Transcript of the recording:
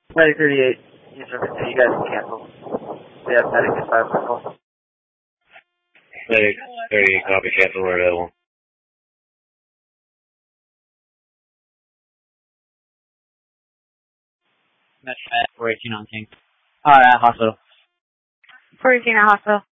Flight 38, you guys can cancel. We have medic at 5 circle. Medic 38, copy, cancel, we're available. Met 418 on King. Alright, hospital. 418 at hospital.